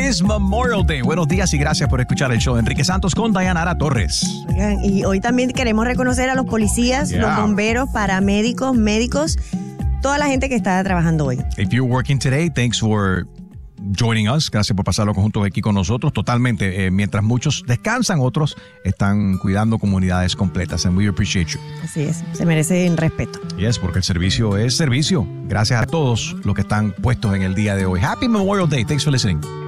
is Memorial Day. Buenos días y gracias por escuchar el show. Enrique Santos con Dayanara Torres. Oigan, y hoy también queremos reconocer a los policías, los bomberos, paramédicos, médicos, toda la gente que está trabajando hoy. If you're working today, thanks for joining us. Gracias por pasarlo juntos aquí con nosotros. Totalmente. Mientras muchos descansan, otros están cuidando comunidades completas. And we appreciate you. Así es. Se merecen respeto. Yes, porque el servicio es servicio. Gracias a todos los que están puestos en el día de hoy. Happy Memorial Day. Thanks for listening.